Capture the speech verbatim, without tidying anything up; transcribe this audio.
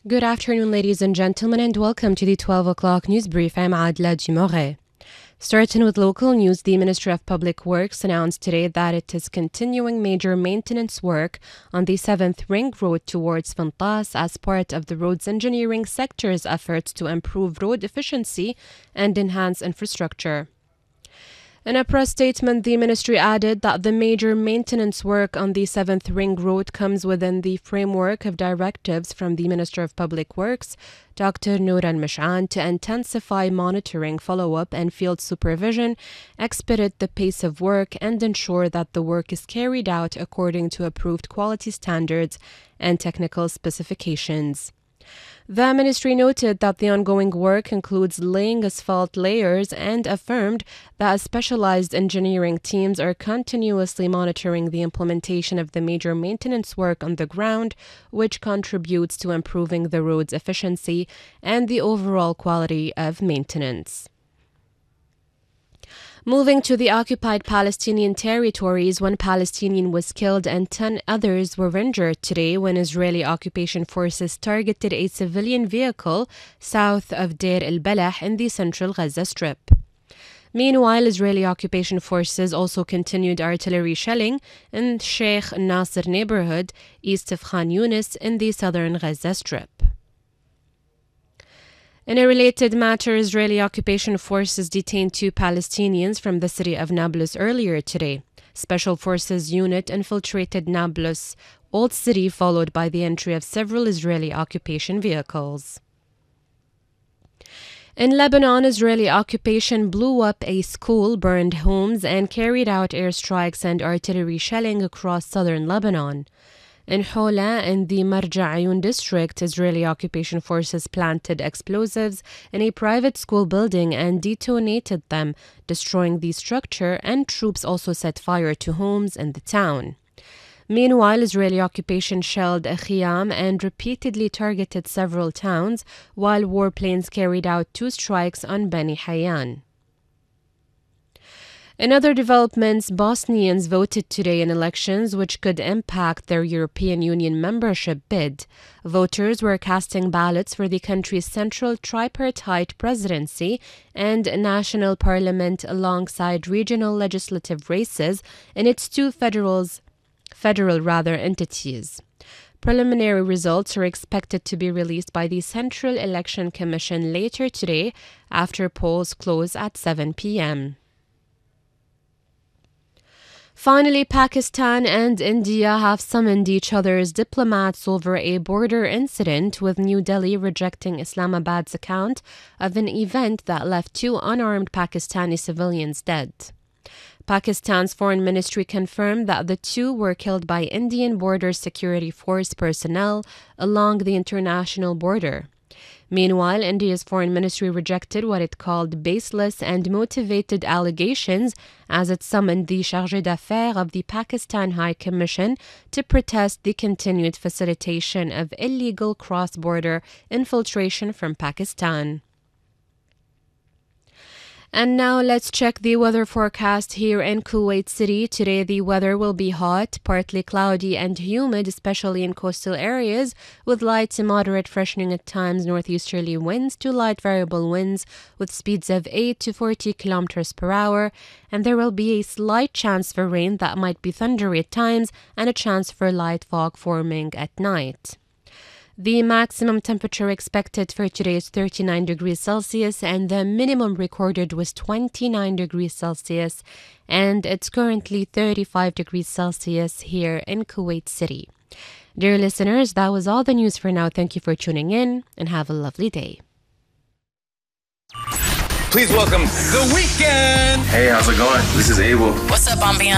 Good afternoon, ladies and gentlemen, and welcome to the twelve o'clock news brief. I'm Adla Dumore. Starting with local news, the Ministry of Public Works announced today that it is continuing major maintenance work on the seventh Ring Road towards Fantas as part of the roads engineering sector's efforts to improve road efficiency and enhance infrastructure. In a press statement, the ministry added that the major maintenance work on the seventh Ring Road comes within the framework of directives from the Minister of Public Works, Doctor Noor Al-Mash'an, to intensify monitoring, follow-up and field supervision, expedite the pace of work, and ensure that the work is carried out according to approved quality standards and technical specifications. The ministry noted that the ongoing work includes laying asphalt layers and affirmed that specialized engineering teams are continuously monitoring the implementation of the major maintenance work on the ground, which contributes to improving the road's efficiency and the overall quality of maintenance. Moving to the occupied Palestinian territories, one Palestinian was killed and ten others were injured today when Israeli occupation forces targeted a civilian vehicle south of Deir el-Balah in the central Gaza Strip. Meanwhile, Israeli occupation forces also continued artillery shelling in Sheikh Nasser neighborhood east of Khan Yunis in the southern Gaza Strip. In a related matter, Israeli occupation forces detained two Palestinians from the city of Nablus earlier today. Special Forces unit infiltrated Nablus Old City, followed by the entry of several Israeli occupation vehicles. In Lebanon, Israeli occupation blew up a school, burned homes, and carried out airstrikes and artillery shelling across southern Lebanon. In Hola, in the Marja Ayun district, Israeli occupation forces planted explosives in a private school building and detonated them, destroying the structure, and troops also set fire to homes in the town. Meanwhile, Israeli occupation shelled Khiyam and repeatedly targeted several towns, while warplanes carried out two strikes on Beni Hayyan. In other developments, Bosnians voted today in elections which could impact their European Union membership bid. Voters were casting ballots for the country's central tripartite presidency and national parliament alongside regional legislative races in its two federals, federal rather entities. Preliminary results are expected to be released by the Central Election Commission later today after polls close at seven p.m. Finally, Pakistan and India have summoned each other's diplomats over a border incident, with New Delhi rejecting Islamabad's account of an event that left two unarmed Pakistani civilians dead. Pakistan's foreign ministry confirmed that the two were killed by Indian Border Security Force personnel along the international border. Meanwhile, India's foreign ministry rejected what it called baseless and motivated allegations as it summoned the chargé d'affaires of the Pakistan High Commission to protest the continued facilitation of illegal cross-border infiltration from Pakistan. And now let's check the weather forecast here in Kuwait City. Today the weather will be hot, partly cloudy and humid, especially in coastal areas, with light to moderate freshening at times northeasterly winds to light variable winds with speeds of eight to forty kilometers per hour. And there will be a slight chance for rain that might be thundery at times and a chance for light fog forming at night. The maximum temperature expected for today is thirty-nine degrees Celsius and the minimum recorded was twenty-nine degrees Celsius, and it's currently thirty-five degrees Celsius here in Kuwait City. Dear listeners, that was all the news for now. Thank you for tuning in and have a lovely day. Please welcome The Weeknd. Hey, how's it going? This is Abel. What's up, I'm Beyonce.